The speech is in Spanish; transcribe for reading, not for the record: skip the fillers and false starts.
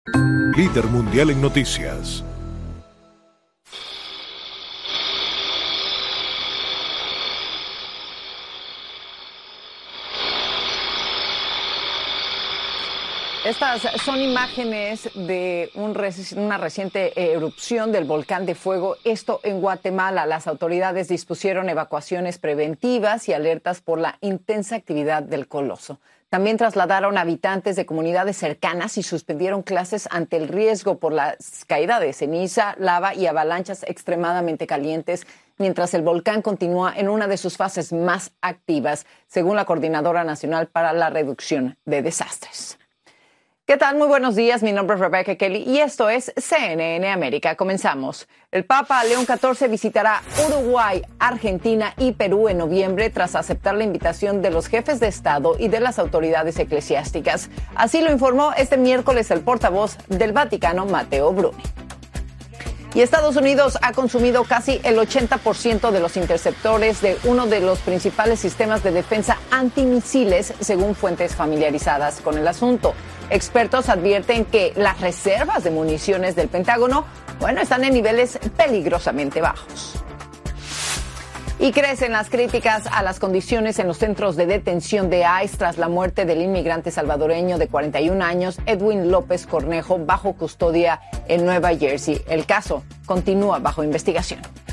Líder mundial en noticias. Estas son imágenes de una reciente erupción del volcán de fuego, esto en Guatemala. Las autoridades dispusieron evacuaciones preventivas y alertas por la intensa actividad del coloso. También trasladaron habitantes de comunidades cercanas y suspendieron clases ante el riesgo por la caída de ceniza, lava y avalanchas extremadamente calientes, mientras el volcán continúa en una de sus fases más activas, según la Coordinadora Nacional para la Reducción de Desastres. ¿Qué tal? Muy buenos días. Mi nombre es Rebecca Kelly y esto es CNN América. Comenzamos. El Papa León XIV visitará Uruguay, Argentina y Perú en noviembre tras aceptar la invitación de los jefes de Estado y de las autoridades eclesiásticas. Así lo informó este miércoles el portavoz del Vaticano, Matteo Bruni. Y Estados Unidos ha consumido casi el 80% de los interceptores de uno de los principales sistemas de defensa antimisiles, según fuentes familiarizadas con el asunto. Expertos advierten que las reservas de municiones del Pentágono, están en niveles peligrosamente bajos. Y crecen las críticas a las condiciones en los centros de detención de ICE tras la muerte del inmigrante salvadoreño de 41 años, Edwin López Cornejo, bajo custodia en Nueva Jersey. El caso continúa bajo investigación.